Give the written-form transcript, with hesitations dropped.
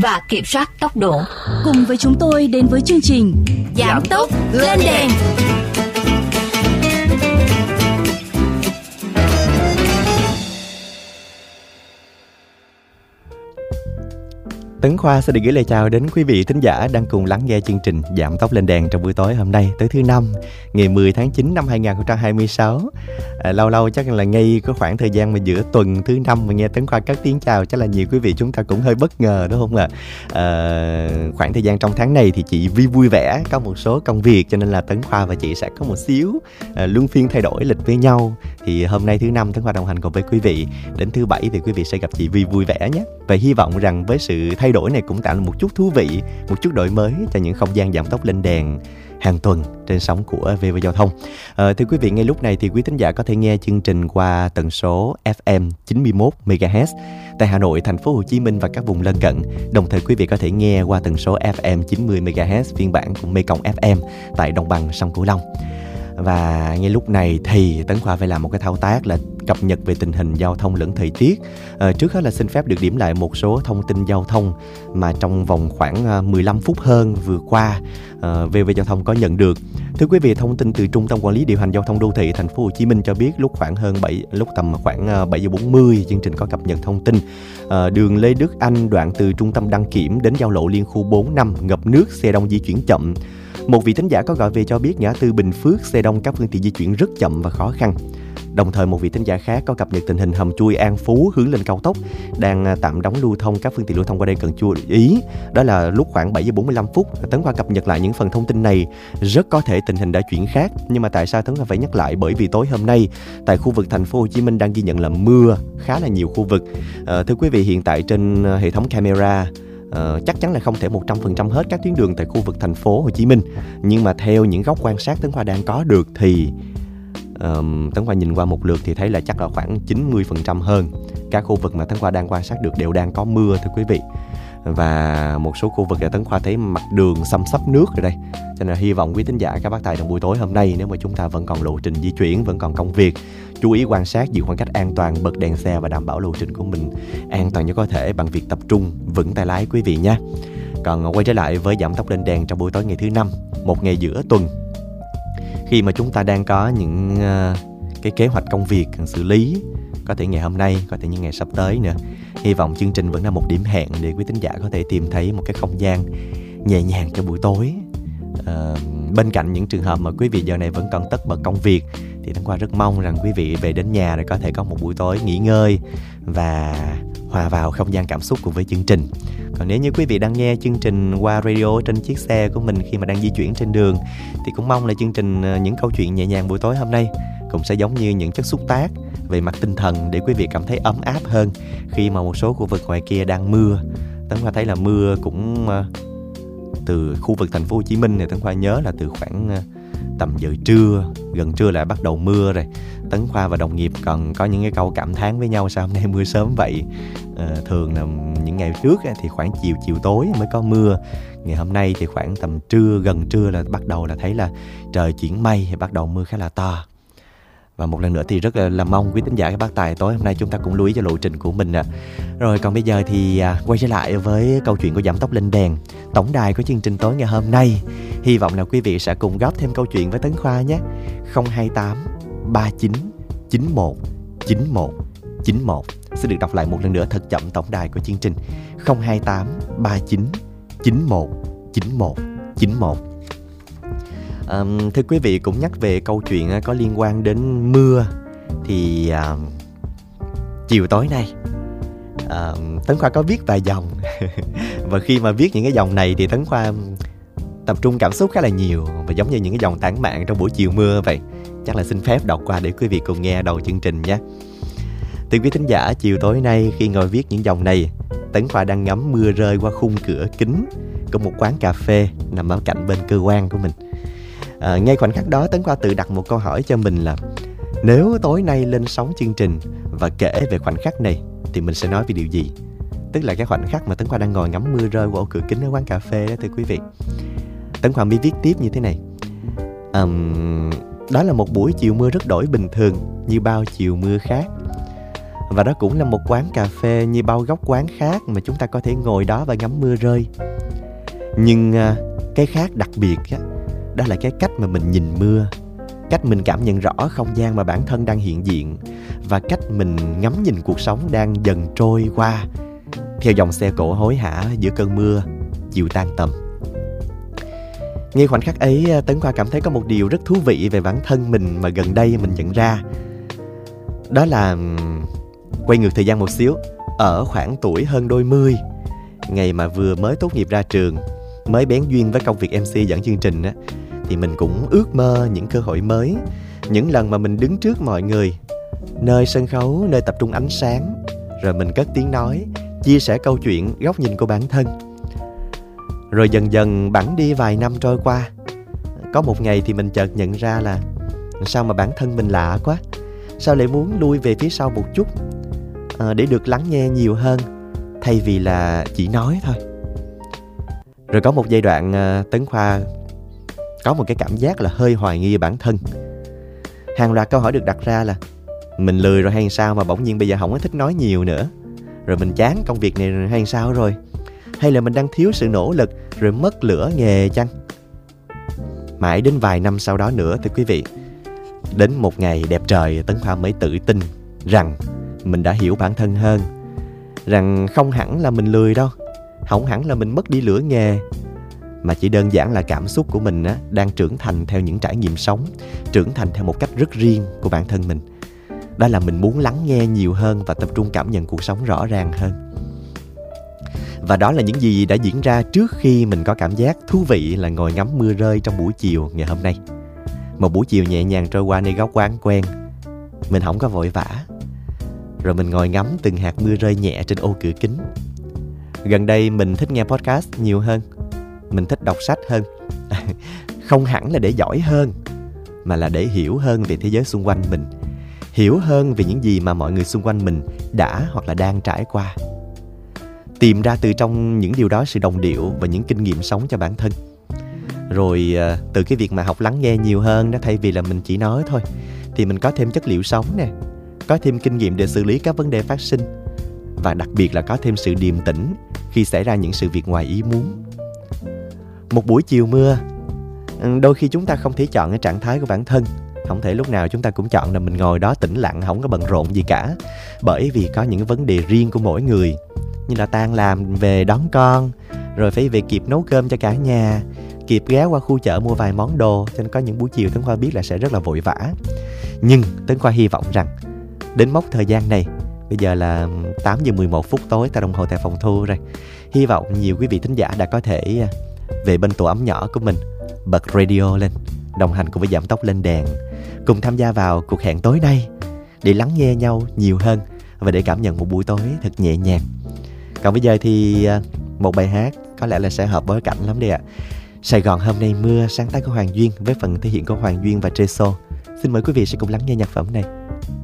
và kiểm soát tốc độ. Cùng với chúng tôi đến với chương trình Giảm tốc lên đèn. Tấn Khoa sẽ được gửi lời chào đến quý vị thính giả đang cùng lắng nghe chương trình Giảm tốc lên đèn trong buổi tối hôm nay, tới thứ Năm, ngày 10 tháng 9 năm 2026. Lâu lâu chắc là ngay có khoảng thời gian mà giữa tuần thứ Năm mà nghe Tấn Khoa cất tiếng chào, chắc là nhiều quý vị chúng ta cũng hơi bất ngờ đúng không ạ? Khoảng thời gian trong tháng này thì chị Vi vui vẻ, có một số công việc cho nên là Tấn Khoa và chị sẽ có một xíu luân phiên thay đổi lịch với nhau. Thì hôm nay thứ Năm Tấn Khoa đồng hành cùng với quý vị, đến thứ Bảy thì quý vị sẽ gặp chị Vi vui vẻ nhé. Và hy vọng rằng với sự thay đổi này cũng tạo ra một chút thú vị, một chút đổi mới cho những không gian giảm tốc lên đèn hàng tuần trên sóng của VV Giao thông. Thưa quý vị, ngay lúc này thì quý thính giả có thể nghe chương trình qua tần số FM 91 MHz tại Hà Nội, Thành phố Hồ Chí Minh và các vùng lân cận. Đồng thời quý vị có thể nghe qua tần số FM 90 MHz phiên bản của Mekong FM tại đồng bằng sông Cửu Long. Và ngay lúc này thì Tấn Khoa phải làm một cái thao tác là cập nhật về tình hình giao thông lẫn thời tiết. Trước hết là xin phép được điểm lại một số thông tin giao thông mà trong vòng khoảng 15 phút hơn vừa qua VV Giao thông có nhận được. Thưa quý vị, thông tin từ Trung tâm Quản lý Điều hành Giao thông Đô thị Thành phố Hồ Chí Minh cho biết lúc tầm khoảng 7 giờ 40 chương trình có cập nhật thông tin đường Lê Đức Anh đoạn từ trung tâm đăng kiểm đến giao lộ liên khu 45 ngập nước, xe đông di chuyển chậm. Một vị thính giả có gọi về cho biết ngã tư Bình Phước xe đông, các phương tiện di chuyển rất chậm và khó khăn. Đồng thời một vị thính giả khác có cập nhật tình hình hầm chui An Phú hướng lên cao tốc đang tạm đóng lưu thông, các phương tiện lưu thông qua đây cần chú ý. Đó là lúc khoảng 7 giờ 45 phút. Tấn Khoa cập nhật lại những phần thông tin này, rất có thể tình hình đã chuyển khác. Nhưng mà tại sao Tấn Khoa phải nhắc lại? Bởi vì tối hôm nay tại khu vực Thành phố Hồ Chí Minh đang ghi nhận là mưa khá là nhiều khu vực. Thưa quý vị, hiện tại trên hệ thống camera chắc chắn là không thể 100% hết các tuyến đường tại khu vực Thành phố Hồ Chí Minh. Nhưng mà theo những góc quan sát Tấn Khoa đang có được thì Tấn Khoa nhìn qua một lượt thì thấy là chắc là khoảng 90% hơn các khu vực mà Tấn Khoa đang quan sát được đều đang có mưa, thưa quý vị. Và một số khu vực là Tấn Khoa thấy mặt đường xăm xắp nước rồi đây. Cho nên hy vọng quý thính giả các bác tài trong buổi tối hôm nay, nếu mà chúng ta vẫn còn lộ trình di chuyển, vẫn còn công việc, chú ý quan sát, giữ khoảng cách an toàn, bật đèn xe và đảm bảo lộ trình của mình an toàn nhất có thể bằng việc tập trung vững tay lái quý vị nha. Còn quay trở lại với giảm tốc lên đèn trong buổi tối ngày thứ Năm, một ngày giữa tuần, khi mà chúng ta đang có những cái kế hoạch công việc cần xử lý, có thể ngày hôm nay, có thể những ngày sắp tới nữa. Hy vọng chương trình vẫn là một điểm hẹn để quý thính giả có thể tìm thấy một cái không gian nhẹ nhàng cho buổi tối. Bên cạnh những trường hợp mà quý vị giờ này vẫn còn tất bật công việc thì Tấn Khoa rất mong rằng quý vị về đến nhà rồi có thể có một buổi tối nghỉ ngơi và hòa vào không gian cảm xúc cùng với chương trình. Còn nếu như quý vị đang nghe chương trình qua radio trên chiếc xe của mình khi mà đang di chuyển trên đường thì cũng mong là chương trình những câu chuyện nhẹ nhàng buổi tối hôm nay cũng sẽ giống như những chất xúc tác về mặt tinh thần để quý vị cảm thấy ấm áp hơn khi mà một số khu vực ngoài kia đang mưa. Tấn Khoa thấy là mưa cũng từ khu vực Thành phố Hồ Chí Minh thì Tấn Khoa nhớ là từ khoảng tầm giờ trưa, gần trưa lại bắt đầu mưa rồi. Tấn Khoa và đồng nghiệp còn có những cái câu cảm thán với nhau sao hôm nay mưa sớm vậy. Thường là những ngày trước thì khoảng chiều tối mới có mưa. Ngày hôm nay thì khoảng tầm trưa, gần trưa là bắt đầu là thấy là trời chuyển mây, thì bắt đầu mưa khá là to. Và một lần nữa thì rất là mong quý thính giả các bác tài tối hôm nay chúng ta cũng lưu ý cho lộ trình của mình ạ. Rồi còn bây giờ thì quay trở lại với câu chuyện của giảm tốc lên đèn, tổng đài của chương trình tối ngày hôm nay. Hy vọng là quý vị sẽ cùng góp thêm câu chuyện với Tấn Khoa nhé. 028 39 91 91 91. Xin được đọc lại một lần nữa thật chậm tổng đài của chương trình: 028 39 91 91 91. Thưa quý vị, cũng nhắc về câu chuyện có liên quan đến mưa thì chiều tối nay Tấn Khoa có viết vài dòng và khi mà viết những cái dòng này thì Tấn Khoa tập trung cảm xúc khá là nhiều, và giống như những cái dòng tản mạn trong buổi chiều mưa vậy. Chắc là xin phép đọc qua để quý vị cùng nghe đầu chương trình nhé. Thưa quý thính giả, chiều tối nay khi ngồi viết những dòng này, Tấn Khoa đang ngắm mưa rơi qua khung cửa kính của một quán cà phê nằm ở cạnh bên cơ quan của mình. Ngay khoảnh khắc đó, Tấn Khoa tự đặt một câu hỏi cho mình là nếu tối nay lên sóng chương trình và kể về khoảnh khắc này thì mình sẽ nói về điều gì? Tức là cái khoảnh khắc mà Tấn Khoa đang ngồi ngắm mưa rơi qua ô cửa kính ở quán cà phê đó, thưa quý vị. Tấn Khoa mới viết tiếp như thế này: đó là một buổi chiều mưa rất đổi bình thường như bao chiều mưa khác. Và đó cũng là một quán cà phê như bao góc quán khác mà chúng ta có thể ngồi đó và ngắm mưa rơi. Nhưng cái khác đặc biệt đó là cái cách mà mình nhìn mưa, cách mình cảm nhận rõ không gian mà bản thân đang hiện diện, và cách mình ngắm nhìn cuộc sống đang dần trôi qua theo dòng xe cộ hối hả giữa cơn mưa chiều tan tầm. Ngay khoảnh khắc ấy, Tấn Khoa cảm thấy có một điều rất thú vị về bản thân mình mà gần đây mình nhận ra. Đó là quay ngược thời gian một xíu, ở khoảng tuổi hơn đôi mươi, ngày mà vừa mới tốt nghiệp ra trường, mới bén duyên với công việc MC dẫn chương trình á, thì mình cũng ước mơ những cơ hội mới, những lần mà mình đứng trước mọi người, nơi sân khấu, nơi tập trung ánh sáng, rồi mình cất tiếng nói, chia sẻ câu chuyện, góc nhìn của bản thân. Rồi dần dần bẵng đi vài năm trôi qua, có một ngày thì mình chợt nhận ra là sao mà bản thân mình lạ quá, sao lại muốn lui về phía sau một chút để được lắng nghe nhiều hơn, thay vì là chỉ nói thôi. Rồi có một giai đoạn Tấn Khoa có một cái cảm giác là hơi hoài nghi bản thân. Hàng loạt câu hỏi được đặt ra là mình lười rồi hay sao mà bỗng nhiên bây giờ không có thích nói nhiều nữa, rồi mình chán công việc này rồi hay sao rồi, hay là mình đang thiếu sự nỗ lực rồi mất lửa nghề chăng. Mãi đến vài năm sau đó nữa thưa quý vị, đến một ngày đẹp trời, Tấn Khoa mới tự tin rằng mình đã hiểu bản thân hơn, rằng không hẳn là mình lười đâu, không hẳn là mình mất đi lửa nghề, mà chỉ đơn giản là cảm xúc của mình đang trưởng thành theo những trải nghiệm sống, trưởng thành theo một cách rất riêng của bản thân mình. Đó là mình muốn lắng nghe nhiều hơn và tập trung cảm nhận cuộc sống rõ ràng hơn. Và đó là những gì đã diễn ra trước khi mình có cảm giác thú vị là ngồi ngắm mưa rơi trong buổi chiều ngày hôm nay. Một buổi chiều nhẹ nhàng trôi qua nơi góc quán quen. Mình không có vội vã, rồi mình ngồi ngắm từng hạt mưa rơi nhẹ trên ô cửa kính. Gần đây mình thích nghe podcast nhiều hơn, mình thích đọc sách hơn. Không hẳn là để giỏi hơn, mà là để hiểu hơn về thế giới xung quanh mình, hiểu hơn về những gì mà mọi người xung quanh mình đã hoặc là đang trải qua. Tìm ra từ trong những điều đó sự đồng điệu và những kinh nghiệm sống cho bản thân. Rồi từ cái việc mà học lắng nghe nhiều hơn đó, thay vì là mình chỉ nói thôi, thì mình có thêm chất liệu sống nè, có thêm kinh nghiệm để xử lý các vấn đề phát sinh, và đặc biệt là có thêm sự điềm tĩnh khi xảy ra những sự việc ngoài ý muốn. Một buổi chiều mưa, đôi khi chúng ta không thể chọn cái trạng thái của bản thân. Không thể lúc nào chúng ta cũng chọn là mình ngồi đó tĩnh lặng, không có bận rộn gì cả. Bởi vì có những vấn đề riêng của mỗi người, như là tan làm về đón con, rồi phải về kịp nấu cơm cho cả nhà, kịp ghé qua khu chợ mua vài món đồ. Cho nên có những buổi chiều Tấn Khoa biết là sẽ rất là vội vã. Nhưng Tấn Khoa hy vọng rằng đến mốc thời gian này, bây giờ là 8 giờ 11 phút tối tại đồng hồ tại phòng thu rồi, hy vọng nhiều quý vị thính giả đã có thể về bên tổ ấm nhỏ của mình, bật radio lên, đồng hành cùng với Giảm Tốc Lên Đèn, cùng tham gia vào cuộc hẹn tối nay để lắng nghe nhau nhiều hơn và để cảm nhận một buổi tối thật nhẹ nhàng. Còn bây giờ thì một bài hát có lẽ là sẽ hợp bối cảnh lắm đây ạ. Sài Gòn hôm nay mưa, sáng tác của Hoàng Duyên với phần thể hiện của Hoàng Duyên và Treso. Xin mời quý vị sẽ cùng lắng nghe nhạc phẩm này.